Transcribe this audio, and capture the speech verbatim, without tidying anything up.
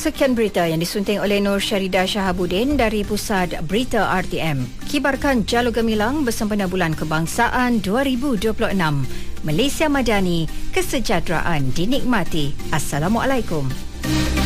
Sekian berita yang disunting oleh Nur Syarida Shahabuddin dari Pusat Berita R T M. Kibarkan Jalur Gemilang bersempena Bulan Kebangsaan dua ribu dua puluh enam. Malaysia Madani, kesejahteraan dinikmati. Assalamualaikum.